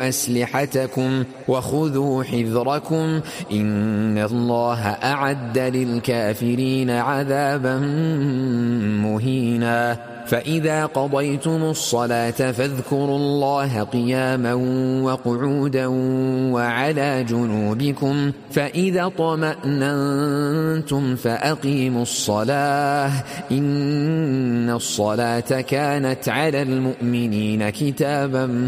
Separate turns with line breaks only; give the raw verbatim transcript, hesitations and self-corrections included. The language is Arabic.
خذوا أسلحتكم وخذوا حذركم إن الله أعد للكافرين عذابا مهينا فإذا قضيتم الصلاة فاذكروا الله قياما وقعودا وعلى جنوبكم فإذا طمأننتم فأقيموا الصلاة إن الصلاة كانت على المؤمنين كتابا